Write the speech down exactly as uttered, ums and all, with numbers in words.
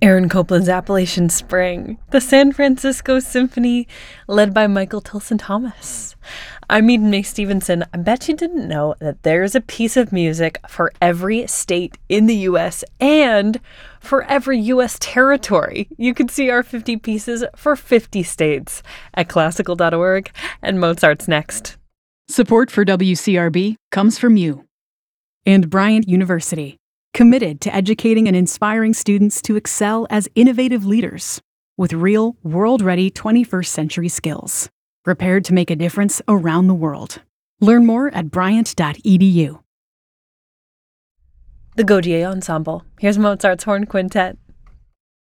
Aaron Copland's Appalachian Spring, the San Francisco Symphony, led by Michael Tilson Thomas. I'm Eden May Stevenson. I bet you didn't know that there's a piece of music for every state in the U S and for every U S territory. You can see our fifty pieces for fifty states at classical dot org, and Mozart's next. Support for W C R B comes from you and Bryant University, committed to educating and inspiring students to excel as innovative leaders with real, world-ready twenty-first century skills, prepared to make a difference around the world. Learn more at bryant dot e d u. The Gaudier Ensemble. Here's Mozart's Horn Quintet.